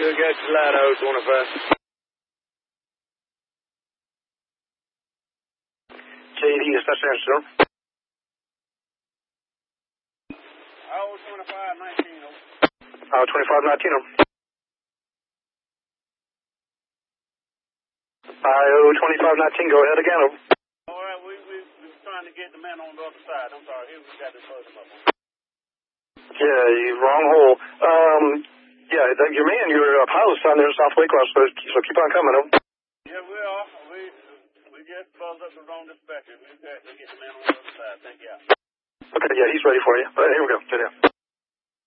Still got your light out, 25. JD, is that Sandstone? 2519. 2519. IO 2519, go ahead again. All right, we were trying to get the man on the other side. I'm sorry, here we got this person up. Yeah, you wrong hole. Yeah, your man, you're up house down there in South Waycross, so keep on coming. Yeah, we are. We just buzzed up the wrong dispatcher. We got to get the man on the other side. Thank you. Okay, yeah, he's ready for you. Here we go. Get in.